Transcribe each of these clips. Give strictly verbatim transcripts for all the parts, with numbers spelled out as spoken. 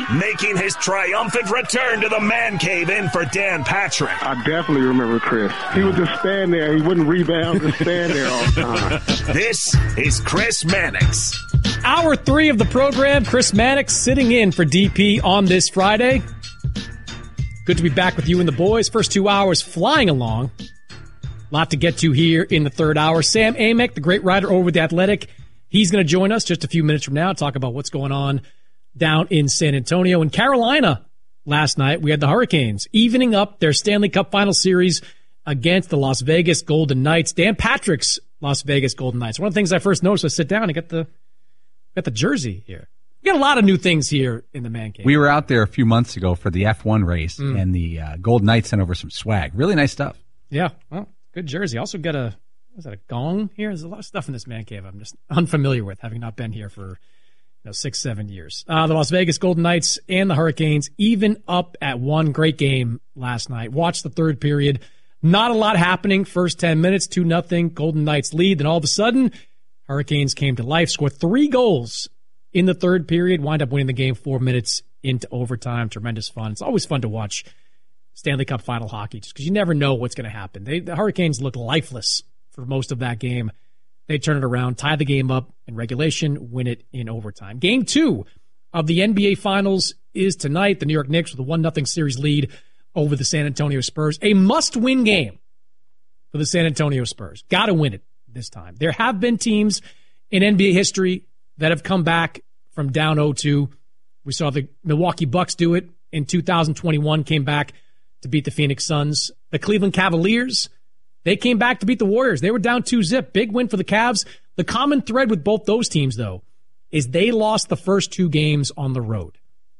Making his triumphant return to the man cave in for Dan Patrick. I definitely remember Chris. He would just stand there. He wouldn't rebound, just stand there all the time. This is Chris Mannix. Hour three of the program. Chris Mannix sitting in for D P on this Friday. Good to be back with you and the boys. First two hours flying along. Lot to get to here in the third hour. Sam Amick, the great writer over with The Athletic, he's going to join us just a few minutes from now, talk about what's going on down in San Antonio. In Carolina last night, we had the Hurricanes evening up their Stanley Cup Final Series against the Las Vegas Golden Knights. Dan Patrick's Las Vegas Golden Knights. One of the things I first noticed was sit down and get the got the jersey here. We got a lot of new things here in the man cave. We were out there a few months ago for the F one race, mm. and the uh, Golden Knights sent over some swag. Really nice stuff. Yeah, well, good jersey. Also got a, is that a gong here? There's a lot of stuff in this man cave I'm just unfamiliar with, having not been here for you know, six, seven years. Uh, the Las Vegas Golden Knights and the Hurricanes even up at one. Great game last night. Watched the third period. Not a lot happening. First ten minutes, two nothing. Golden Knights lead. Then all of a sudden, Hurricanes came to life, scored three goals in the third period, wind up winning the game four minutes into overtime. Tremendous fun. It's always fun to watch Stanley Cup final hockey just because you never know what's going to happen. They, the Hurricanes look lifeless for most of that game. They turn it around, tie the game up in regulation, win it in overtime. Game two of the N B A Finals is tonight. The New York Knicks with a one nothing series lead over the San Antonio Spurs. A must-win game for the San Antonio Spurs. Got to win it this time. There have been teams in N B A history that have come back from down oh two. We saw the Milwaukee Bucks do it in two thousand twenty-one, came back to beat the Phoenix Suns. The Cleveland Cavaliers, they came back to beat the Warriors. They were down two zip. Big win for the Cavs. The common thread with both those teams, though, is they lost the first two games on the road.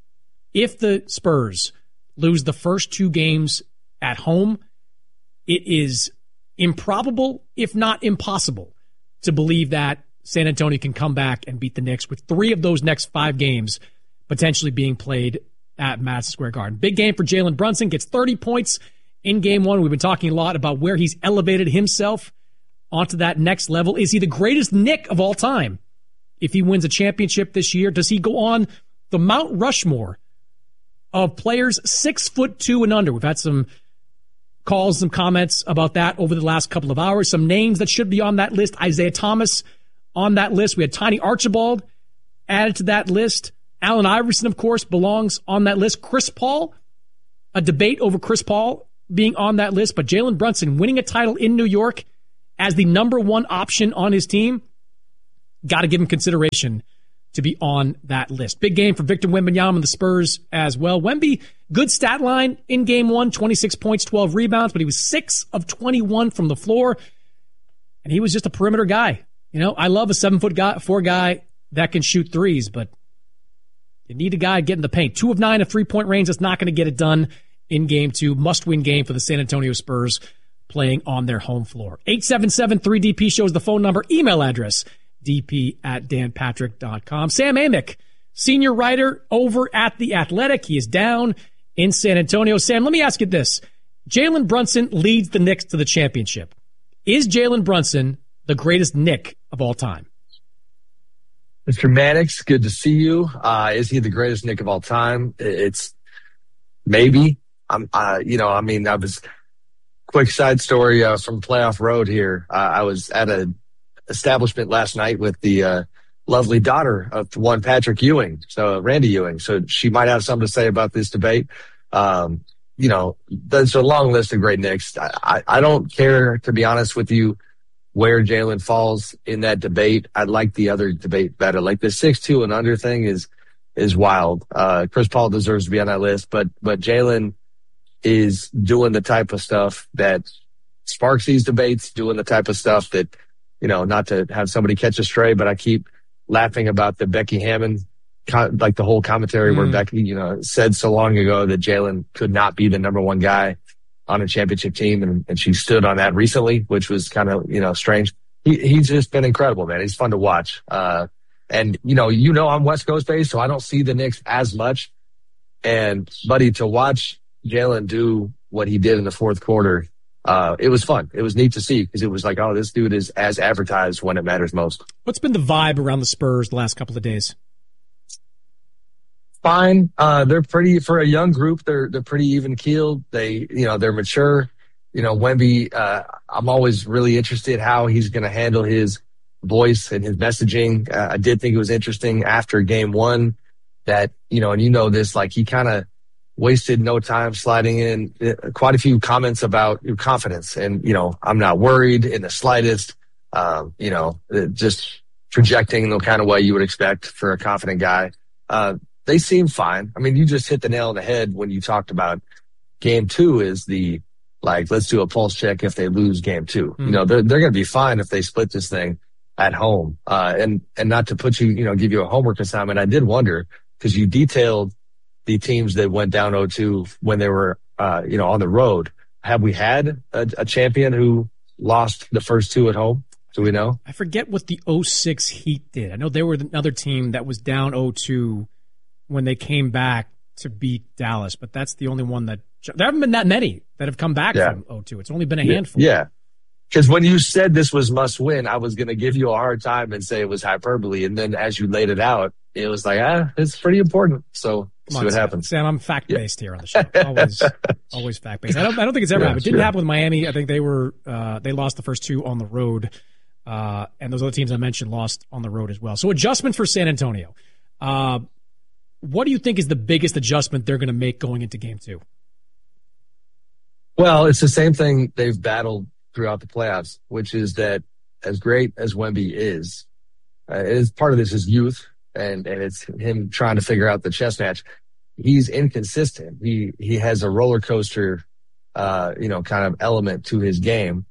If the Spurs lose the first two games at home, it is improbable, if not impossible, to believe that San Antonio can come back and beat the Knicks with three of those next five games potentially being played at Madison Square Garden. Big game for Jalen Brunson, gets thirty points in game one. We've been talking a lot about where he's elevated himself onto that next level. Is he the greatest Knick of all time? If he wins a championship this year, does he go on the Mount Rushmore of players six foot two and under? We've had some calls, some comments about that over the last couple of hours. Some names that should be on that list. Isaiah Thomas on that list. We had Tiny Archibald added to that list. Allen Iverson, of course, belongs on that list. Chris Paul, a debate over Chris Paul being on that list. But Jalen Brunson winning a title in New York as the number one option on his team, got to give him consideration to be on that list. Big game for Victor Wembanyama and the Spurs as well. Wemby, good stat line in game one, twenty-six points, twelve rebounds, but he was six of twenty-one from the floor, and he was just a perimeter guy. You know, I love a seven-foot guy, four guy that can shoot threes, but you need a guy getting the paint. Two of nine of three-point range. That's not going to get it done in game two. Must-win game for the San Antonio Spurs playing on their home floor. eight seven seven three D P shows the phone number, email address, d p at dan patrick dot com. Sam Amick, senior writer over at The Athletic. He is down in San Antonio. Sam, let me ask you this. Jalen Brunson leads the Knicks to the championship. Is Jalen Brunson the greatest Knick of all time? Mister Mannix, good to see you. Uh, is he the greatest Knick of all time? It's maybe. I'm, uh, you know, I mean, I was, quick side story uh, from Playoff Road here. Uh, I was at a establishment last night with the uh, lovely daughter of one Patrick Ewing, so Randy Ewing. So she might have something to say about this debate. Um, you know, there's a long list of great Knicks. I, I, I don't care, to be honest with you, where Jalen falls in that debate. I like the other debate better. Like the six two and under thing is is wild. Uh, Chris Paul deserves to be on that list, but but Jalen is doing the type of stuff that sparks these debates, doing the type of stuff that, you know, not to have somebody catch a stray, but I keep laughing about the Becky Hammon, like the whole commentary mm. where Becky, you know, said so long ago that Jalen could not be the number one guy on a championship team. And, and she stood on that recently, which was kind of, you know, strange. He, he's just been incredible, man. He's fun to watch. Uh, and you know, you know, I'm West Coast based, so I don't see the Knicks as much. And buddy, to watch Jalen do what he did in the fourth quarter, uh, it was fun. It was neat to see because it was like, oh, this dude is as advertised when it matters most. What's been the vibe around the Spurs the last couple of days? fine. Uh, they're pretty, for a young group, they're, they're pretty even keeled. They, you know, they're mature. You know, Wemby, uh, I'm always really interested how he's going to handle his voice and his messaging. Uh, I did think it was interesting after game one that, you know, and you know this, like he kind of wasted no time sliding in uh, quite a few comments about your confidence. And, you know, I'm not worried in the slightest, um, you know, just projecting in the kind of way you would expect for a confident guy. Uh, they seem fine. I mean, you just hit the nail on the head when you talked about game two is the, like, let's do a pulse check if they lose game two. Mm-hmm. You know, they're, they're going to be fine if they split this thing at home. Uh, and, and not to put you, you know, give you a homework assignment. I did wonder because you detailed the teams that went down oh two when they were, uh, you know, on the road. Have we had a, a champion who lost the first two at home? Do we know? I forget what the oh six Heat did. I know they were another team that was down oh two when they came back to beat Dallas, but that's the only one that there haven't been that many that have come back yeah. from oh two. It's only been a handful. Yeah. Because when you said this was must win, I was going to give you a hard time and say it was hyperbole. And then as you laid it out, it was like, ah, it's pretty important. So see on, what Sam. happens. Sam, I'm fact-based yeah. here on the show. Always, always fact-based. I don't, I don't think it's ever yeah, happened. It didn't sure. happen with Miami. I think they were, uh, they lost the first two on the road. Uh, and those other teams I mentioned lost on the road as well. So adjustment for San Antonio. Uh, what do you think is the biggest adjustment they're going to make going into game two? Well, it's the same thing they've battled throughout the playoffs, which is that as great as Wemby is, uh, it is part of this is youth and, and it's him trying to figure out the chess match. He's inconsistent. He, he has a roller coaster, uh, you know, kind of element to his game.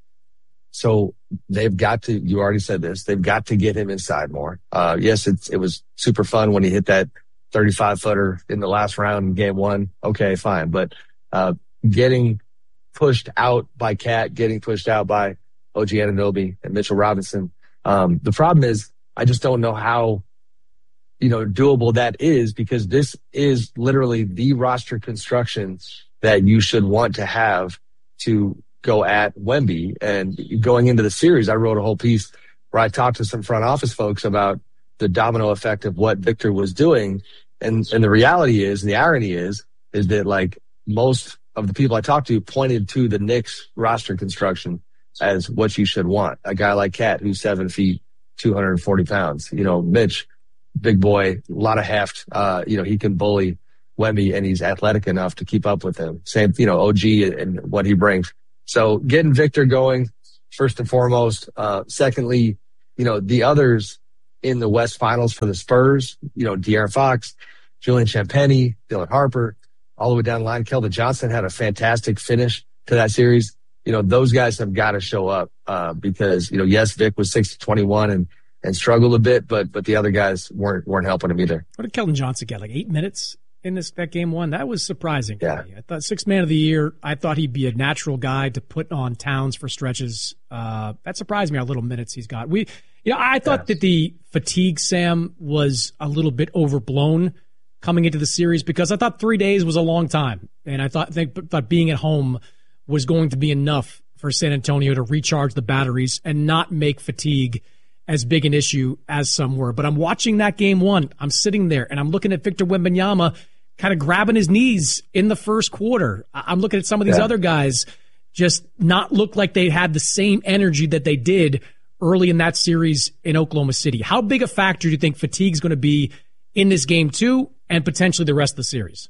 So they've got to, you already said this, they've got to get him inside more. Uh, yes, it's, it was super fun when he hit that thirty-five footer in the last round in game one. Okay, fine. But, uh, getting pushed out by Cat, getting pushed out by O G Anunoby and Mitchell Robinson. Um, the problem is I just don't know how, you know, doable that is because this is literally the roster construction that you should want to have to go at Wemby. And going into the series, I wrote a whole piece where I talked to some front office folks about the domino effect of what Victor was doing. And, and the reality is, and the irony is, is that like most of the people I talked to pointed to the Knicks roster construction as what you should want. A guy like Cat, who's seven feet, two hundred forty pounds, you know, Mitch, big boy, a lot of heft. Uh, you know, he can bully Wemby and he's athletic enough to keep up with him. Same, you know, O G and what he brings. So getting Victor going, first and foremost. Uh, secondly, you know, the others in the West Finals for the Spurs, you know, De'Aaron Fox, Julian Champagnie, Dylan Harper, all the way down the line. Keldon Johnson had a fantastic finish to that series. You know, those guys have got to show up, uh, because, you know, yes, Vic was six to twenty-one and, and struggled a bit, but, but the other guys weren't, weren't helping him either. What did Keldon Johnson get? Like eight minutes in this, that game one? That was surprising yeah. to me. I thought sixth man of the year. I thought he'd be a natural guy to put on Towns for stretches. Uh, that surprised me how little minutes he's got. We, you know, I thought yes. that the fatigue, Sam, was a little bit overblown coming into the series because I thought three days was a long time. And I thought, think, thought being at home was going to be enough for San Antonio to recharge the batteries and not make fatigue as big an issue as some were. But I'm watching that game one. I'm sitting there and I'm looking at Victor Wembanyama kind of grabbing his knees in the first quarter. I'm looking at some of these yeah. other guys just not look like they had the same energy that they did early in that series in Oklahoma City. How big a factor do you think fatigue is going to be in this game two and potentially the rest of the series?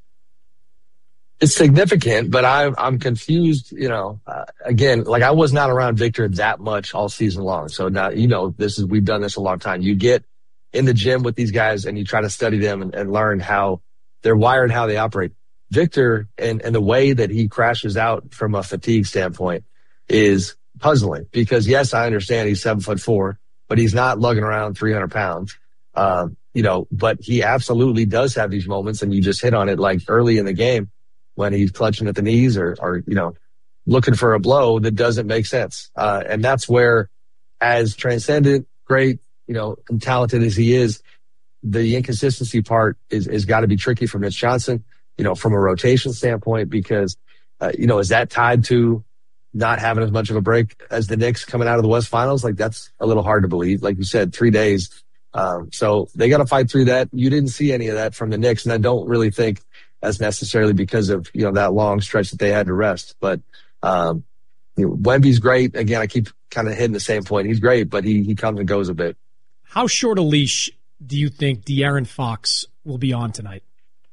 It's significant, but I, I'm confused, you know, uh, again, like I was not around Victor that much all season long. So now, you know, this is, we've done this a long time. You get in the gym with these guys and you try to study them and, and learn how they're wired, how they operate. Victor and, and the way that he crashes out from a fatigue standpoint is puzzling because yes, I understand he's seven foot four, but he's not lugging around three hundred pounds. Um, you know, but he absolutely does have these moments and you just hit on it like early in the game when he's clutching at the knees or, or, you know, looking for a blow that doesn't make sense. Uh, and that's where as transcendent, great, you know, and talented as he is, the inconsistency part is, is got to be tricky for Mitch Johnson, you know, from a rotation standpoint, because, uh, you know, is that tied to not having as much of a break as the Knicks coming out of the West Finals? Like that's a little hard to believe. Like you said, three days Um, so they got to fight through that. You didn't see any of that from the Knicks, and I don't really think that's necessarily because of, you know, that long stretch that they had to rest. But um, you know, Wemby's great. Again, I keep kind of hitting the same point. He's great, but he he comes and goes a bit. How short a leash do you think De'Aaron Fox will be on tonight?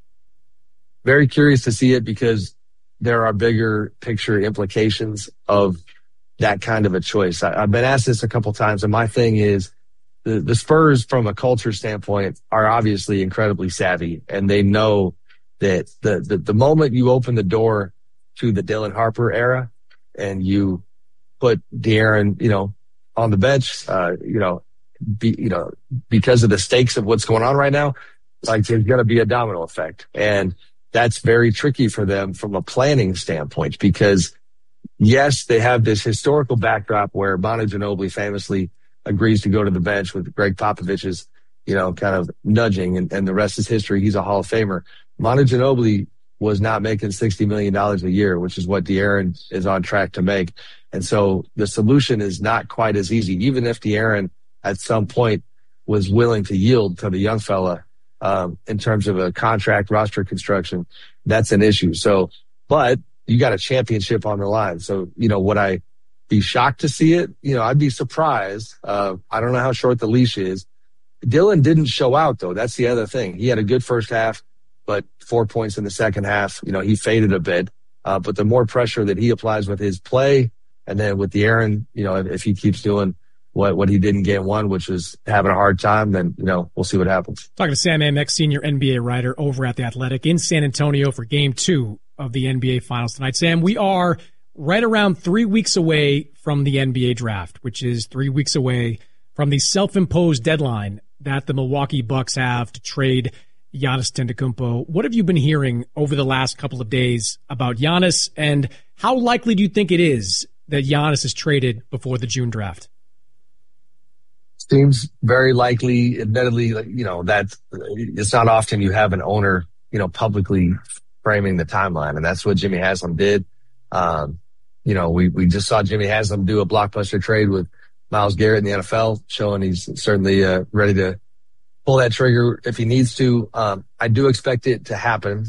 Very curious to see it because there are bigger picture implications of that kind of a choice. I, I've been asked this a couple times, and my thing is the, the Spurs, from a culture standpoint, are obviously incredibly savvy, and they know that the, the, the moment you open the door to the Dylan Harper era and you put De'Aaron, you know, on the bench, uh, you know, be, you know, because of the stakes of what's going on right now, like there's going to be a domino effect. And that's very tricky for them from a planning standpoint because yes, they have this historical backdrop where Manu Ginobili famously agrees to go to the bench with Greg Popovich's, you know, kind of nudging, and, and the rest is history. He's a Hall of Famer. Manu Ginobili was not making sixty million dollars a year, which is what De'Aaron is on track to make. And so the solution is not quite as easy. Even if De'Aaron at some point was willing to yield to the young fella um, in terms of a contract roster construction, that's an issue. So, but you got a championship on the line. So, you know, would I be shocked to see it? You know, I'd be surprised. Uh, I don't know how short the leash is. Dylan didn't show out, though. That's the other thing. He had a good first half, but four points in the second half. You know, he faded a bit. Uh, but the more pressure that he applies with his play, and then with De'Aaron, you know, if, if he keeps doing what, what he did in game one, which was having a hard time, then, you know, we'll see what happens. Talking to Sam Amick, senior N B A writer over at The Athletic in San Antonio for game two of the N B A Finals tonight. Sam, we are right around three weeks away from the N B A draft, which is three weeks away from the self-imposed deadline that the Milwaukee Bucks have to trade Giannis Antetokounmpo. What have you been hearing over the last couple of days about Giannis, and how likely do you think it is that Giannis is traded before the June draft? Seems very likely. Admittedly, you know, that it's not often you have an owner, you know, publicly framing the timeline, and that's what Jimmy Haslam did. Um, you know, we, we just saw Jimmy Haslam do a blockbuster trade with Myles Garrett in the N F L, showing he's certainly uh, ready to pull that trigger if he needs to. Um, I do expect it to happen.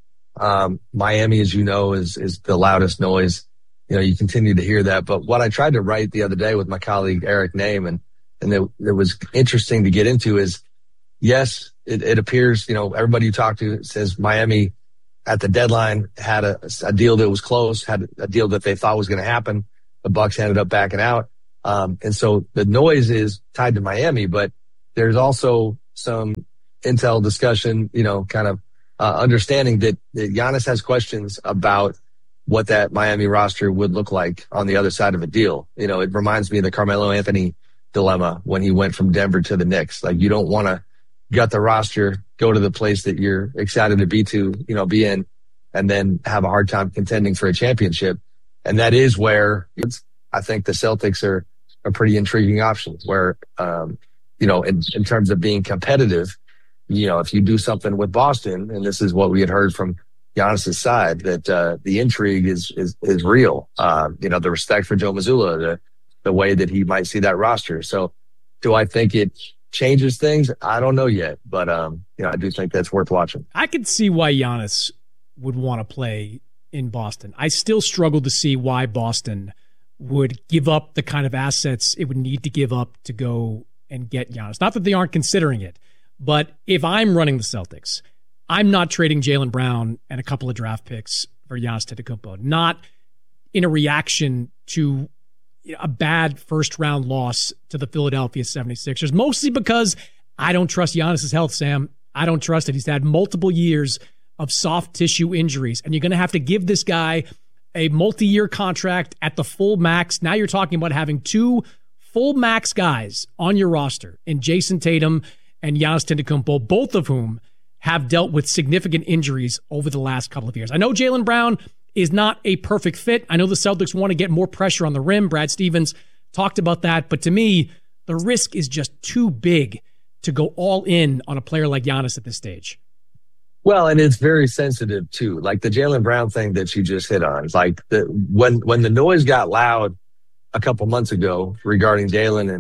Um, Miami, as you know, is is the loudest noise. You know, you continue to hear that. But what I tried to write the other day with my colleague Eric Name, and and it, it was interesting to get into, is yes, it, it appears, you know, everybody you talk to says Miami at the deadline had a, a deal that was close, had a deal that they thought was going to happen. The Bucks ended up backing out. Um, and so the noise is tied to Miami, but there's also some intel discussion, you know, kind of uh, understanding that, that Giannis has questions about what that Miami roster would look like on the other side of a deal. You know, it reminds me of the Carmelo Anthony dilemma when he went from Denver to the Knicks. Like, you don't want to gut the roster, go to the place that you're excited to be to, you know, be in, and then have a hard time contending for a championship. And that is where it's, I think the Celtics are a pretty intriguing option where, um, you know, in, in terms of being competitive, you know, if you do something with Boston, and this is what we had heard from Giannis's side, that, uh, the intrigue is, is, is real. Um, you know, the respect for Joe Mazzulla, the, the way that he might see that roster. So do I think it changes things? I don't know yet, but, um, you know, I do think that's worth watching. I could see why Giannis would want to play in Boston. I still struggle to see why Boston would give up the kind of assets it would need to give up to go and get Giannis. Not that they aren't considering it, but if I'm running the Celtics, I'm not trading Jaylen Brown and a couple of draft picks for Giannis Antetokounmpo. Not in a reaction to a bad first-round loss to the Philadelphia seventy-sixers, mostly because I don't trust Giannis's health, Sam. I don't trust it. He's had multiple years of soft tissue injuries, and you're going to have to give this guy a multi-year contract at the full max. Now you're talking about having two full max guys on your roster in Jason Tatum and Giannis Antetokounmpo, both of whom have dealt with significant injuries over the last couple of years. I know Jaylen Brown is not a perfect fit. I know the Celtics want to get more pressure on the rim. Brad Stevens talked about that. But to me, the risk is just too big to go all in on a player like Giannis at this stage. Well, and it's very sensitive too. Like the Jaylen Brown thing that you just hit on. It's like the, when when the noise got loud a couple months ago regarding Jaylen and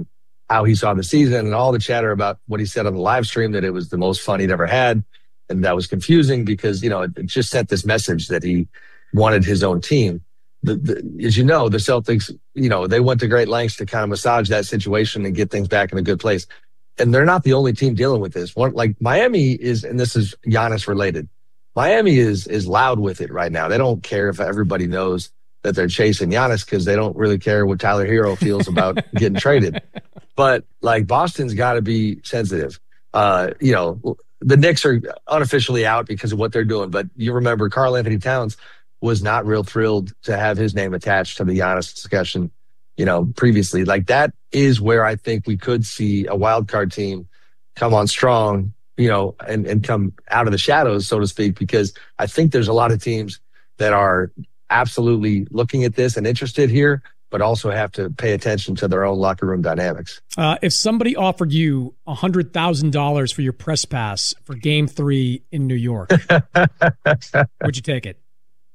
how he saw the season and all the chatter about what he said on the live stream, that it was the most fun he'd ever had. And that was confusing because, you know, it, it just sent this message that he wanted his own team. The, the, as you know, the Celtics, you know, they went to great lengths to kind of massage that situation and get things back in a good place. And they're not the only team dealing with this. One, like Miami is, and this is Giannis related. Miami is is loud with it right now. They don't care if everybody knows that they're chasing Giannis because they don't really care what Tyler Hero feels about getting traded. But like Boston's got to be sensitive. Uh, you know, the Knicks are unofficially out because of what they're doing. But you remember Karl Anthony Towns was not real thrilled to have his name attached to the Giannis discussion, you know, previously. Like that is where I think we could see a wild card team come on strong, you know, and, and come out of the shadows, so to speak, because I think there's a lot of teams that are absolutely looking at this and interested here, but also have to pay attention to their own locker room dynamics. Uh, if somebody offered you one hundred thousand dollars for your press pass for game three in New York, would you take it?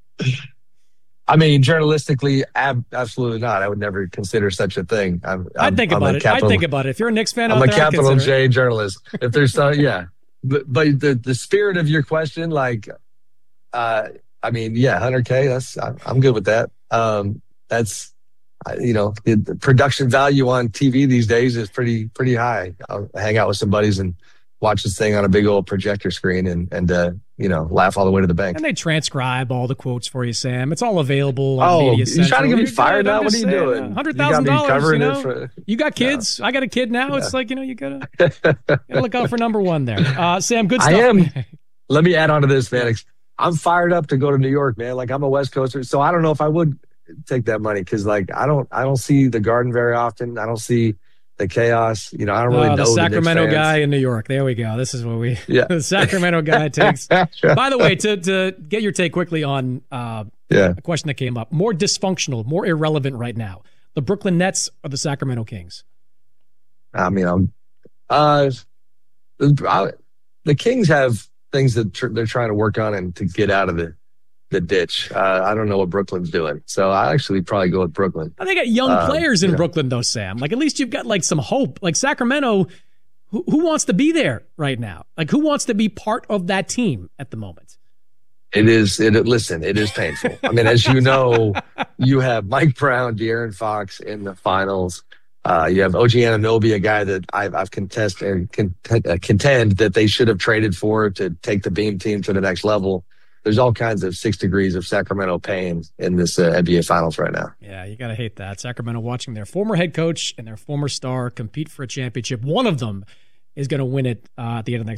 I mean, journalistically, ab- absolutely not. I would never consider such a thing. I'm, I'd think I'm about it. Capital, I'd think about it. If you're a Knicks fan, I'm out a there, capital J it. journalist. If there's some, yeah. But, but the the spirit of your question, like, uh, I mean, yeah, one hundred K. That's I'm good with that. Um, that's you know, the, the production value on T V these days is pretty pretty high. I'll hang out with some buddies and watch this thing on a big old projector screen and and uh, you know, laugh all the way to the bank. And they transcribe all the quotes for you, Sam. It's all available on oh, Media Central. You trying to get me fired now? What are you saying, doing? one hundred thousand dollars, you know? For, you got kids. No. I got a kid now. Yeah. It's like, you know, you gotta, gotta look out for number one there. Uh, Sam, good stuff. I am. Let me add on to this, Mannix. I'm fired up to go to New York, man. Like, I'm a West Coaster, so I don't know if I would take that money because, like, I don't, I don't see the Garden very often. I don't see the chaos. You know, I don't really oh, know the Sacramento the guy in New York. There we go. This is what we. Yeah. The Sacramento guy takes. By the way, to to get your take quickly on uh, yeah. a question that came up, more dysfunctional, more irrelevant right now, the Brooklyn Nets or the Sacramento Kings? I mean, I'm, uh, I, the Kings have things that tr- they're trying to work on and to get out of the, the ditch. Uh, I don't know what Brooklyn's doing. So I actually probably go with Brooklyn. I think they got young um, players in you know. Brooklyn, though, Sam. Like, at least you've got, like, some hope. Like, Sacramento, who, who wants to be there right now? Like, who wants to be part of that team at the moment? It is, it, listen, it is painful. I mean, as you know, you have Mike Brown, De'Aaron Fox in the finals. Uh, you have O G Anunoby, a guy that I've, I've contested, contend, uh, contend that they should have traded for to take the Beam team to the next level. There's all kinds of six degrees of Sacramento pain in this uh, N B A Finals right now. Yeah, you got to hate that. Sacramento watching their former head coach and their former star compete for a championship. One of them is going to win it uh, at the end of the next